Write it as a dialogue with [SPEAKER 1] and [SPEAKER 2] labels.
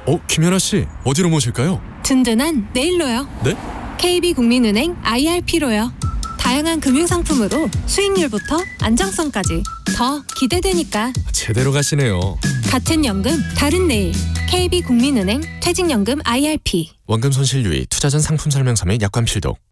[SPEAKER 1] 김연아 씨, 어디로 모실까요?
[SPEAKER 2] 든든한 내일로요.
[SPEAKER 1] 네?
[SPEAKER 2] KB국민은행 IRP로요. 다양한 금융상품으로 수익률부터 안정성까지 더 기대되니까.
[SPEAKER 1] 제대로 가시네요.
[SPEAKER 2] 같은 연금 다른 내일. KB국민은행 퇴직연금 IRP.
[SPEAKER 1] 원금 손실 유의, 투자 전 상품 설명서 및 약관 필독.